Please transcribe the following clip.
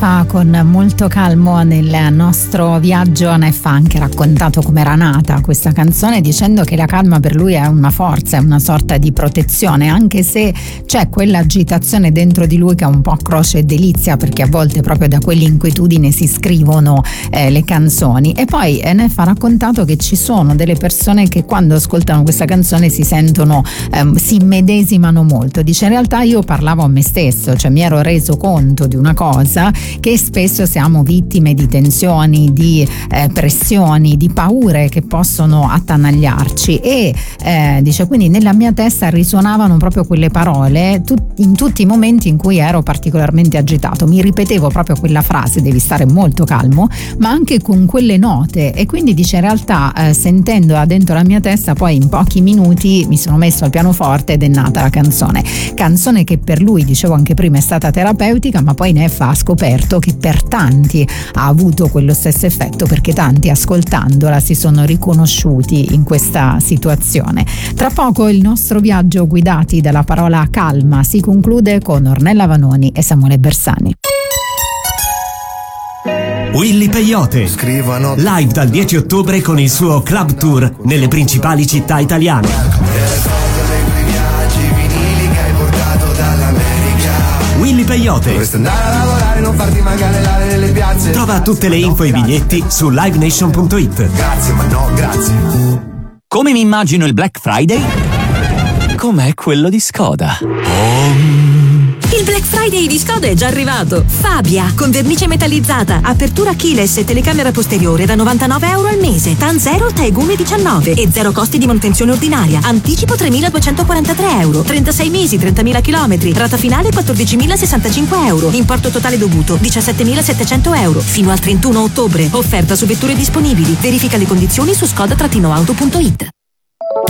fa con molto calmo nel nostro viaggio. Neff ha anche raccontato come era nata questa canzone, dicendo che la calma per lui è una forza, è una sorta di protezione, anche se c'è quell'agitazione dentro di lui che è un po' croce e delizia, perché a volte proprio da quell'inquietudine si scrivono le canzoni. E poi Neff ha raccontato che ci sono delle persone che quando ascoltano questa canzone si sentono, si immedesimano molto. Dice: in realtà io parlavo a me stesso, cioè mi ero reso conto di una cosa, che spesso siamo vittime di tensioni, di pressioni, di paure che possono attanagliarci, e dice quindi nella mia testa risuonavano proprio quelle parole in tutti i momenti in cui ero particolarmente agitato. Mi ripetevo proprio quella frase: devi stare molto calmo, ma anche con quelle note. E quindi dice in realtà sentendola dentro la mia testa, poi in pochi minuti mi sono messo al pianoforte ed è nata la canzone che per lui, dicevo anche prima, è stata terapeutica, ma poi Neff ha scoperto che per tanti ha avuto quello stesso effetto, perché tanti ascoltandola si sono riconosciuti in questa situazione. Tra poco il nostro viaggio guidati dalla parola calma si conclude con Ornella Vanoni e Samuele Bersani. Willy Peyote, live dal 10 ottobre con il suo club tour nelle principali città italiane. Willy Peyote. Dovresti andare a lavorare, non farti mancare l'aria nelle piazze. Trova tutte le info e i biglietti su livenation.it. Grazie, ma no, grazie. Come mi immagino il Black Friday? Com'è quello di Skoda. Il Black Friday di Skoda è già arrivato. Fabia, con vernice metallizzata, apertura keyless e telecamera posteriore da €99 al mese, TAN 0, Taegune 19 e zero costi di manutenzione ordinaria. Anticipo €3.243, 36 mesi, 30.000 chilometri, rata finale €14.065, importo totale dovuto €17.700. Fino al 31 ottobre. Offerta su vetture disponibili. Verifica le condizioni su skoda-auto.it.